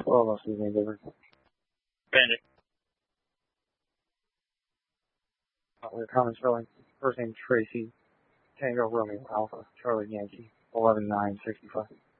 12, I'll see you later. Bandit. Your comment spelling. First name Tracy, Tango Romeo Alpha, Charlie Yankee, 11965.